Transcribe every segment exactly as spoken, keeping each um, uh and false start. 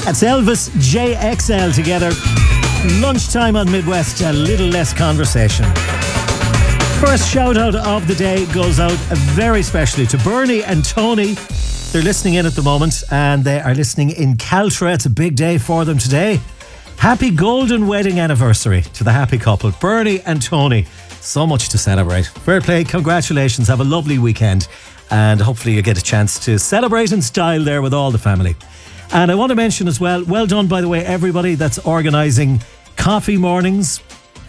That's Elvis J X L together. Lunchtime on Midwest, a little less conversation. First shout out of the day goes out very specially to Bernie and Tony. They're listening in at the moment and they are listening in Caltra. It's a big day for them today. Happy golden wedding anniversary to the happy couple, Bernie and Tony. So much to celebrate. Fair play, congratulations. Have a lovely weekend and hopefully you get a chance to celebrate in style there with all the family. And I want to mention as well, well done by the way everybody that's organising coffee mornings.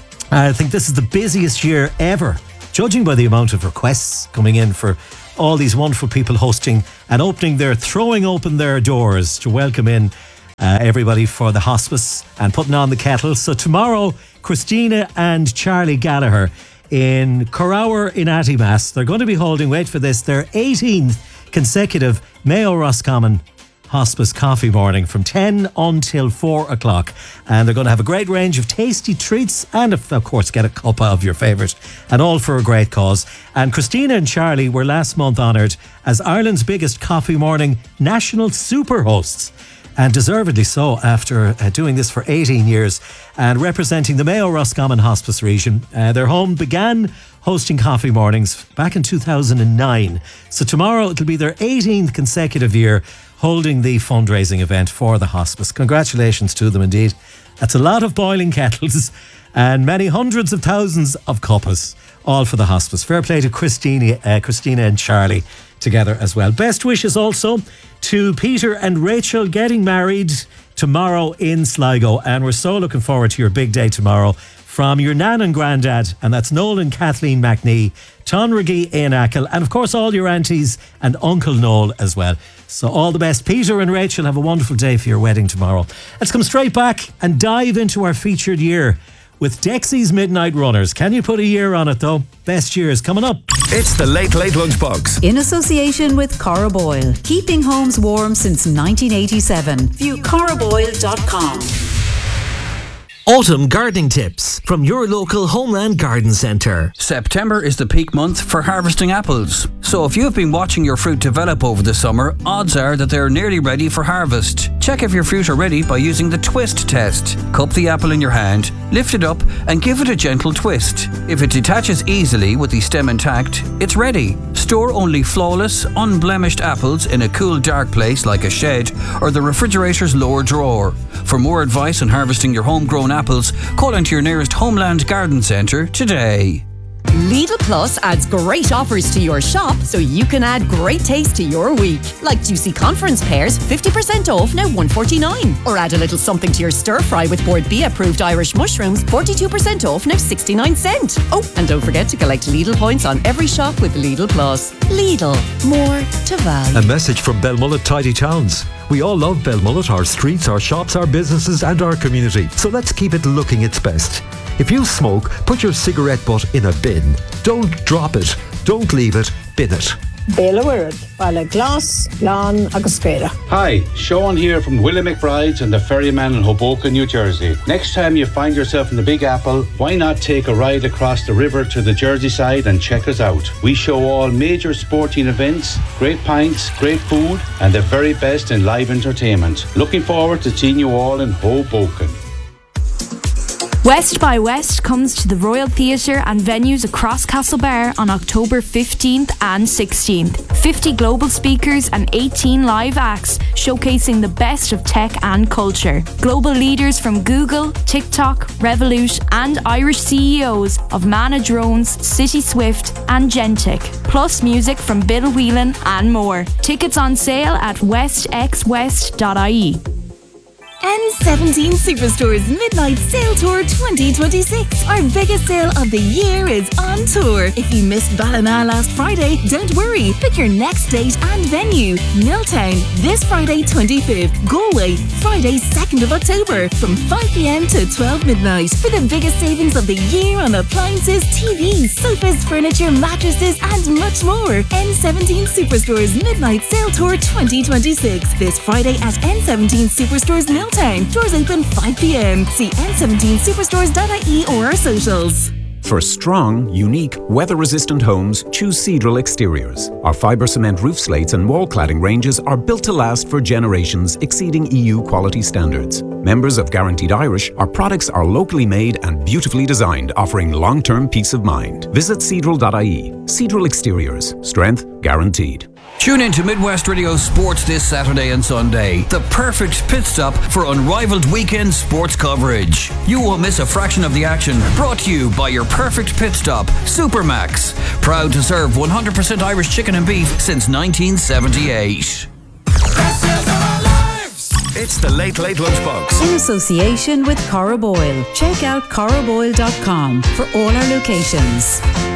I think this is the busiest year ever, judging by the amount of requests coming in for all these wonderful people hosting and opening their, throwing open their doors to welcome in uh, everybody for the hospice and putting on the kettle. So tomorrow, Christina and Charlie Gallagher in Corrour in Attymass, they're going to be holding, wait for this, their eighteenth consecutive Mayo Roscommon Hospice Coffee Morning from ten until four o'clock. And they're going to have a great range of tasty treats and, of course, get a cup of your favourite. And all for a great cause. And Christina and Charlie were last month honoured as Ireland's biggest coffee morning national super hosts. And deservedly so after uh, doing this for eighteen years and representing the Mayo Roscommon Hospice region. Uh, their home began hosting coffee mornings back in two thousand nine. So tomorrow it'll be their eighteenth consecutive year holding the fundraising event for the hospice. Congratulations to them indeed. That's a lot of boiling kettles and many hundreds of thousands of cuppas, all for the hospice. Fair play to Christina, uh, Christina and Charlie together as well. Best wishes also to Peter and Rachel getting married tomorrow in Sligo, and we're so looking forward to your big day tomorrow. From your nan and granddad, and that's Noel and Kathleen McNee, Tonriggy in Achill, and of course all your aunties and Uncle Noel as well. So all the best. Peter and Rachel, have a wonderful day for your wedding tomorrow. Let's come straight back and dive into our featured year with Dexy's Midnight Runners. Can you put a year on it though? Best years coming up. It's the Late Late Lunchbox. In association with Cora Boyle. Keeping homes warm since nineteen eighty-seven. View cora boyle dot com. Autumn gardening tips from your local Homeland Garden Centre. September is the peak month for harvesting apples. So if you've been watching your fruit develop over the summer, odds are that they're nearly ready for harvest. Check if your fruit are ready by using the twist test. Cup the apple in your hand, lift it up and give it a gentle twist. If it detaches easily with the stem intact, it's ready. Store only flawless, unblemished apples in a cool, dark place like a shed or the refrigerator's lower drawer. For more advice on harvesting your homegrown apples, call into your nearest Homeland Garden Centre today. Lidl Plus adds great offers to your shop so you can add great taste to your week. Like juicy conference pears, fifty percent off now one forty-nine. Or add a little something to your stir fry with Board B approved Irish mushrooms, forty-two percent off now sixty-nine cent. Oh, and don't forget to collect Lidl points on every shop with Lidl Plus. Lidl, more to value. A message from Belmullet Tidy Towns. We all love Belmullet, our streets, our shops, our businesses and our community. So let's keep it looking its best. If you smoke, put your cigarette butt in a bin. Don't drop it. Don't leave it. Bin it. Béla Wirad, Bala Glass, Lan agus Scada. Hi, Sean here from Willie McBride's and the Ferryman in Hoboken, New Jersey. Next time you find yourself in the Big Apple, why not take a ride across the river to the Jersey side and check us out? We show all major sporting events, great pints, great food, and the very best in live entertainment. Looking forward to seeing you all in Hoboken. West by West comes to the Royal Theatre and venues across Castlebar on October fifteenth and sixteenth. fifty global speakers and eighteen live acts showcasing the best of tech and culture. Global leaders from Google, TikTok, Revolut and Irish C E Os of Mana Drones, City Swift and Gentic. Plus music from Bill Whelan and more. Tickets on sale at west x west dot I E. N seventeen Superstore's Midnight Sale Tour twenty twenty-six. Our biggest sale of the year is on tour. If you missed Ballina last Friday, don't worry. Pick your next date and venue. Milltown, this Friday twenty-fifth. Galway, Friday second of October from five p.m. to twelve midnight. For the biggest savings of the year on appliances, T Vs, sofas, furniture, mattresses and much more. N seventeen Superstore's Midnight Sale Tour twenty twenty-six. This Friday at N seventeen Superstore's Milltown. Doors open five p.m. See n seventeen superstores dot I E or our socials. For strong, unique, weather-resistant homes, choose Cedral Exteriors. Our fibre cement roof slates and wall cladding ranges are built to last for generations, exceeding E U quality standards. Members of Guaranteed Irish, our products are locally made and beautifully designed, offering long-term peace of mind. Visit cedral dot I E. Cedral Exteriors. Strength guaranteed. Tune in to Midwest Radio Sports this Saturday and Sunday. The perfect pit stop for unrivaled weekend sports coverage. You won't miss a fraction of the action. Brought to you by your perfect pit stop, Supermax. Proud to serve one hundred percent Irish chicken and beef since nineteen seventy-eight. It's the Late Late Lunchbox. In association with Cora Boyle. Check out cora boyle dot com for all our locations.